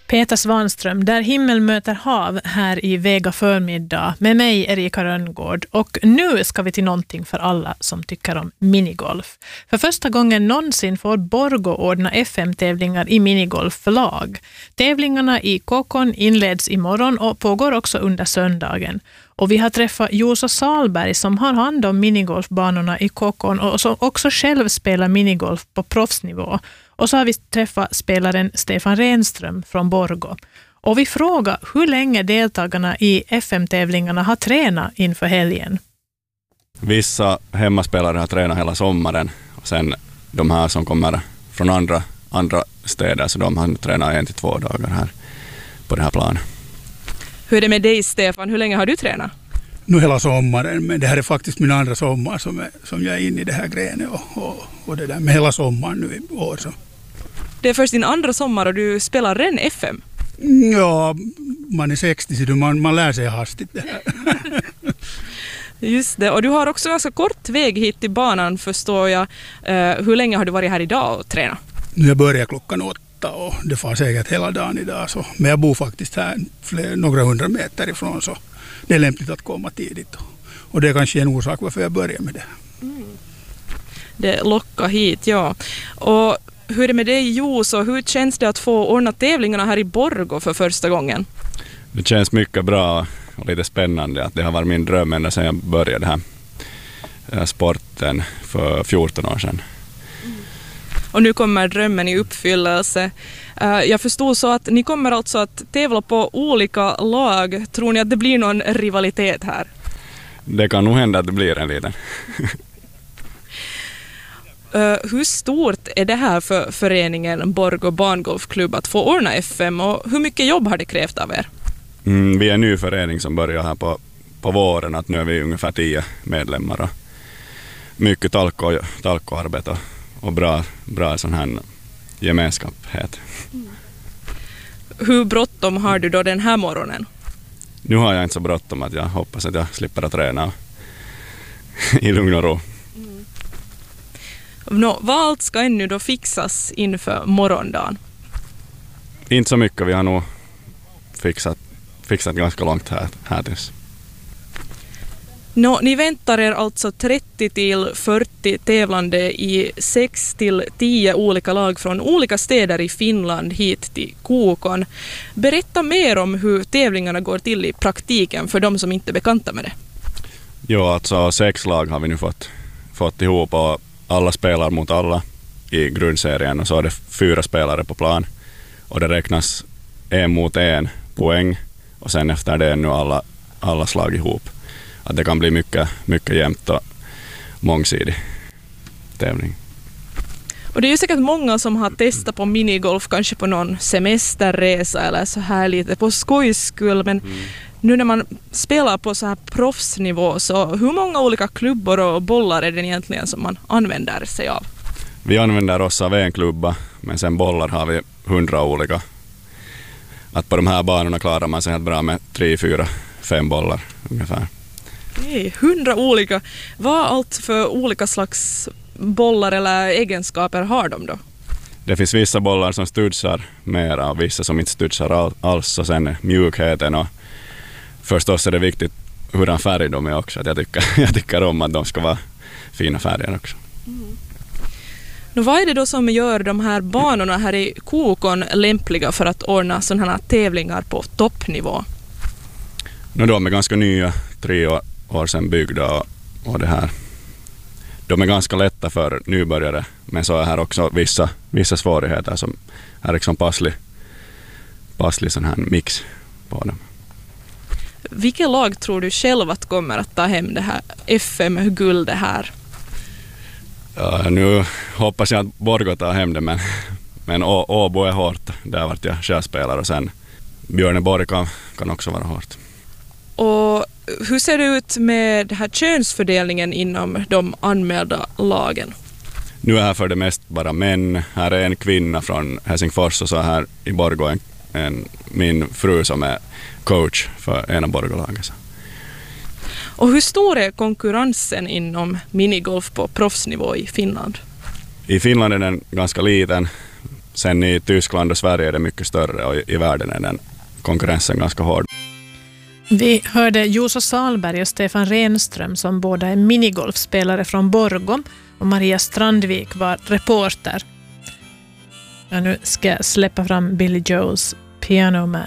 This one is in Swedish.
Peter Svanström, där himmel möter hav här i Vega förmiddag med mig Erika Rönngård. Och nu ska vi till någonting för alla som tycker om minigolf. För första gången någonsin får Borgå ordna FM-tävlingar i minigolf för lag. Tävlingarna i Kokon inleds imorgon och pågår också under söndagen. Och vi har träffat Juuso Salberg som har hand om minigolfbanorna i Kokon och som också själv spelar minigolf på proffsnivå. Och så har vi träffat spelaren Stefan Renström från Borgå. Och vi frågar hur länge deltagarna i FM-tävlingarna har tränat inför helgen. Vissa hemmaspelare har tränat hela sommaren. Och sen de här som kommer från andra städer, så de har tränat 1 till 2 dagar här på det här planen. Hur är det med dig, Stefan? Hur länge har du tränat? Nu hela sommaren, men det här är faktiskt min andra sommar som jag är inne i det här grenet och det där med hela sommaren nu i år. Så. Det är först din andra sommar och du spelar redan FM. Ja, man är 60 så man lär sig hastigt det här. Just det, och du har också ganska kort väg hit till banan, förstår jag. Hur länge har du varit här idag och tränat? Nu jag börjar klockan 8 och det får säkert hela dagen idag. Så. Men jag bor faktiskt här några 100 meter ifrån, så det är lämpligt att komma tidigt. Och det är kanske en orsak varför jag börjar med det. Det lockar hit, ja. Och hur är det med dig, Juuso? Hur känns det att få ordna tävlingarna här i Borgå för första gången? Det känns mycket bra och lite spännande. Att det har varit min dröm ända sedan jag började den här sporten för 14 år sedan. Och nu kommer drömmen i uppfyllelse. Jag förstod så att ni kommer alltså att tävla på olika lag. Tror ni att det blir någon rivalitet här? Det kan nog hända att det blir en liten. Hur stort är det här för föreningen Borgå Bangolfklubb att få ordna FM och hur mycket jobb har det krävt av er? Vi är en ny förening som börjar här på våren, att nu är vi ungefär 10 medlemmar och mycket talkoarbete och bra sån här gemenskaphet. Hur bråttom har du då den här morgonen? Nu har jag inte så bråttom att jag hoppas att jag slipper att träna i lugn och ro. Vad allt ska ännu då fixas inför morgondagen? Inte så mycket, vi har nog fixat ganska långt här tills. Ni väntar er alltså 30 till 40 tävlande i 6 till 10 olika lag från olika städer i Finland hit till Kokon. Berätta mer om hur tävlingarna går till i praktiken för de som inte är bekanta med det. Ja, alltså 6 lag har vi nu fått ihop och alla spelar mot alla i grundserien och så är det 4 spelare på plan och det räknas 1 mot 1 poäng och sen efter det är nu alla slag ihop. Att det kan bli mycket jämnt och mångsidig tävling. Och det är ju säkert många som har testat på minigolf kanske på någon semesterresa eller så här lite på skojs skull, men nu när man spelar på så här proffsnivå, så hur många olika klubbor och bollar är det egentligen som man använder sig av? Vi använder oss av en klubba, men sen bollar har vi 100 olika. Att på de här banorna klarar man sig helt bra med 3, 4, 5 bollar ungefär. 100 olika. Vad allt för olika slags bollar eller egenskaper har de då? Det finns vissa bollar som studsar mera och vissa som inte studsar alls, och sen mjukheten och förstås är det viktigt hurdan färg de är också. Att jag tycker om att de ska vara fina färger också. Vad är det då som gör de här banorna här i Kokon lämpliga för att ordna sådana här tävlingar på toppnivå? De är ganska nya, 3 år sedan byggda och det här. De är ganska lätta för nybörjare, men så är här också vissa svårigheter som är liksom passlig sån här mix på dem. Vilket lag tror du själv att kommer att ta hem det här FM-guldet här? Ja, nu hoppas jag att Borgå tar hem det, men Åbo är hårt. Där vart jag självspelare och sen Björneborg kan också vara hårt. Och hur ser det ut med den här könsfördelningen inom de anmälda lagen? Nu är här för det mest bara män. Här är en kvinna från Helsingfors och så här i Borgå min fru som är coach för ena Borgålagen. Och hur stor är konkurrensen inom minigolf på proffsnivå i Finland? I Finland är den ganska liten. Sen i Tyskland och Sverige är det mycket större och i världen är den konkurrensen ganska hård. Vi hörde Juuso Salberg och Stefan Renström som båda är minigolfspelare från Borgå, och Maria Strandvik var reporter. Ja, nu ska jag släppa fram Billy Joels Piano Man.